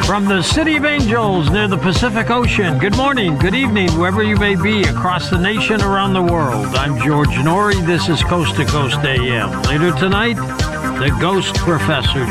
From the City of Angels near the Pacific Ocean, good morning, good evening, wherever you may be across the nation, around the world. I'm George Norrie. This is Coast to Coast AM. Later tonight, the Ghost Professor